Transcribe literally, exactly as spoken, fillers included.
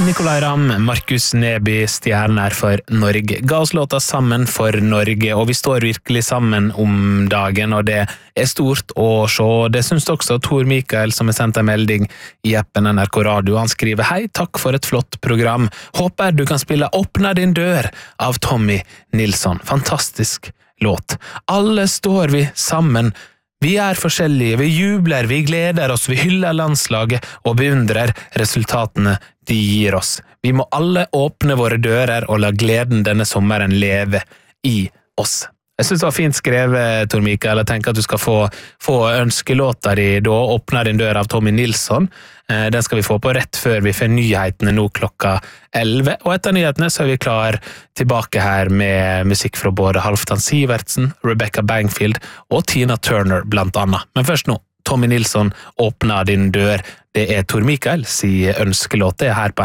Nicolai Ramm, Markus Neby, stjerner for Norge. Ga oss låta Sammen for Norge, og vi står virkelig sammen om dagen, og det er stort å se. Det synes også Tor Mikael, som har sendt en melding i appen N R K Radio. Han skriver: Hei, takk for et flott program. Håper du kan spille Åpna din dør av Tommy Nilsson. Fantastisk låt. Alle står vi sammen. Vi er forskjellige, vi jubler, vi gleder oss, vi hyller landslaget og beundrer resultatene de gir oss. Vi må alle åpne våre dører og la gleden denne sommeren leve i oss. Jeg synes det var fint skrevet, Tor Mikael. Jeg tenker at du skal få, få ønskelåta di da, Åpna din dør av Tommy Nilsson. Den skal vi få på rett før vi får nyhetene nå klokka elleve. Og etter nyhetene så er vi klar tilbake her med musikk fra både Halvdan Sivertsen, Rebecca Bangfield og Tina Turner blant annet. Men først nå, Tommy Nilsson, Åpna din dør. Det er Tor Mikael si ønskelåt. Det er her på